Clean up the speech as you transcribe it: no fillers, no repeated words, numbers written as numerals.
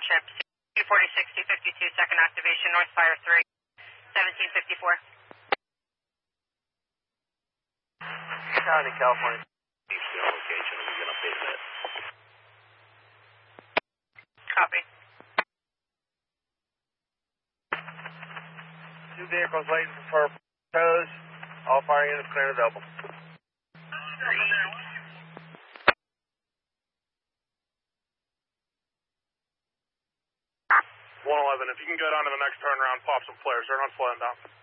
Township, 246 252, second activation, North Fire 3, 1754. County, California. Location, we're going to update that. Copy. 2 vehicles waiting for tows. All fire units clear and available. 111, if you can go down to the next turnaround, pop some flares. They're not slowing down.